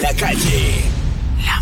la calle. La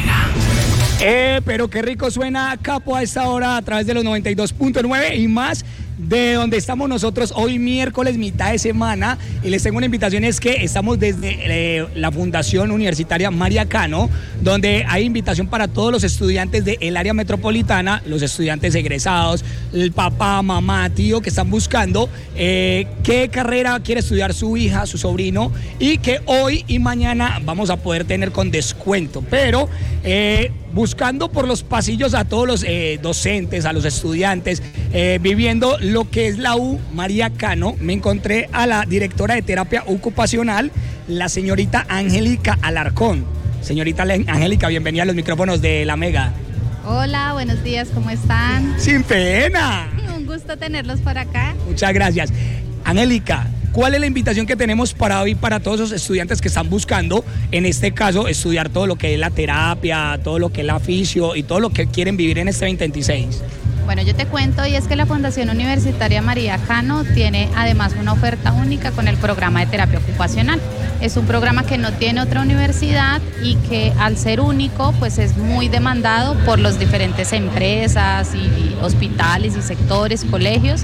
Mega. Pero qué rico suena Capo a esta hora a través de los 92.9 y más de donde estamos nosotros hoy miércoles, mitad de semana. Y les tengo una invitación, es que estamos desde la Fundación Universitaria María Cano, donde hay invitación para todos los estudiantes del área metropolitana, los estudiantes egresados, el papá, mamá, tío que están buscando qué carrera quiere estudiar su hija, su sobrino, y que hoy y mañana vamos a poder tener con descuento. Pero buscando por los pasillos a todos los docentes, a los estudiantes, viviendo lo que es la U María Cano, me encontré a la directora de terapia ocupacional, la señorita Angélica Alarcón. Señorita Angélica, bienvenida a los micrófonos de La Mega. Hola, buenos días, ¿cómo están? ¡Sin pena! Un gusto tenerlos por acá. Muchas gracias. Angélica, ¿cuál es la invitación que tenemos para hoy para todos los estudiantes que están buscando, en este caso, estudiar todo lo que es la terapia, todo lo que es la fisio y todo lo que quieren vivir en este 2026? Bueno, yo te cuento, y es que la Fundación Universitaria María Cano tiene además una oferta única con el programa de terapia ocupacional. Es un programa que no tiene otra universidad y que al ser único, pues es muy demandado por las diferentes empresas y hospitales y sectores, colegios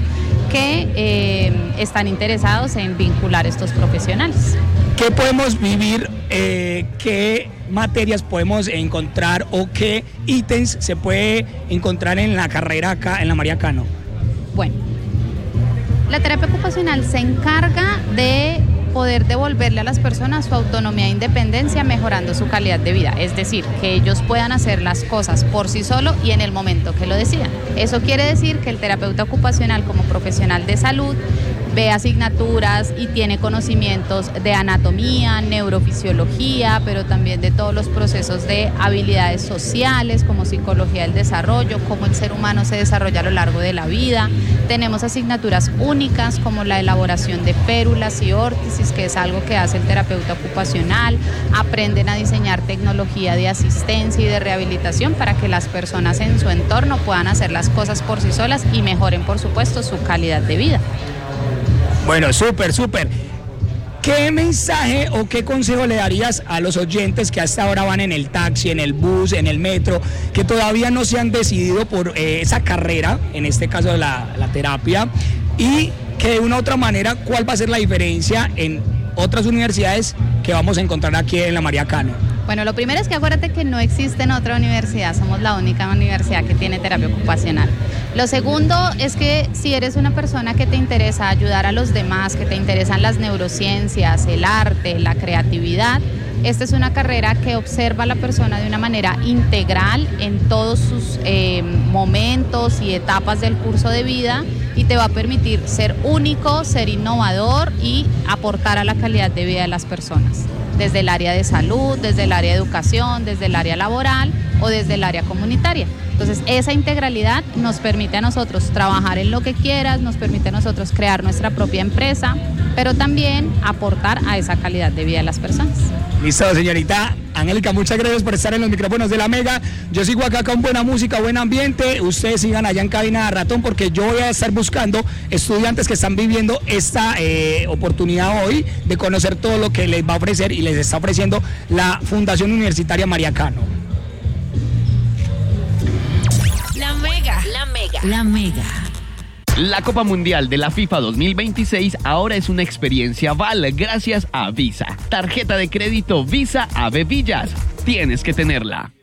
que están interesados en vincular estos profesionales. ¿Qué podemos vivir? ¿Qué materias podemos encontrar o qué ítems se puede encontrar en la carrera acá en la María Cano? Bueno, la terapia ocupacional se encarga de poder devolverle a las personas su autonomía e independencia mejorando su calidad de vida, es decir, que ellos puedan hacer las cosas por sí solos y en el momento que lo decidan. Eso quiere decir que el terapeuta ocupacional como profesional de salud ve asignaturas y tiene conocimientos de anatomía, neurofisiología, pero también de todos los procesos de habilidades sociales como psicología del desarrollo, cómo el ser humano se desarrolla a lo largo de la vida. Tenemos asignaturas únicas como la elaboración de férulas y órtesis, que es algo que hace el terapeuta ocupacional. Aprenden a diseñar tecnología de asistencia y de rehabilitación para que las personas en su entorno puedan hacer las cosas por sí solas y mejoren, por supuesto, su calidad de vida. Bueno, súper. ¿Qué mensaje o qué consejo le darías a los oyentes que hasta ahora van en el taxi, en el bus, en el metro, que todavía no se han decidido por esa carrera, en este caso la terapia, y que de una u otra manera, cuál va a ser la diferencia en otras universidades que vamos a encontrar aquí en la María Cano? Bueno, lo primero es que acuérdate que no existe en otra universidad, somos la única universidad que tiene terapia ocupacional. Lo segundo es que si eres una persona que te interesa ayudar a los demás, que te interesan las neurociencias, el arte, la creatividad, esta es una carrera que observa a la persona de una manera integral en todos sus momentos y etapas del curso de vida y te va a permitir ser único, ser innovador y aportar a la calidad de vida de las personas, desde el área de salud, desde el área de educación, desde el área laboral o desde el área comunitaria. Entonces, esa integralidad nos permite a nosotros trabajar en lo que quieras, nos permite a nosotros crear nuestra propia empresa, pero también aportar a esa calidad de vida de las personas. Listo, señorita Angélica, muchas gracias por estar en los micrófonos de La Mega. Yo sigo acá con buena música, buen ambiente. Ustedes sigan allá en cabina de ratón porque yo voy a estar buscando estudiantes que están viviendo esta oportunidad hoy de conocer todo lo que les va a ofrecer y les está ofreciendo la Fundación Universitaria María Cano. La Mega. La Mega. La Copa Mundial de la FIFA 2026 ahora es una experiencia Val gracias a Visa. Tarjeta de crédito Visa Ave Villas. Tienes que tenerla.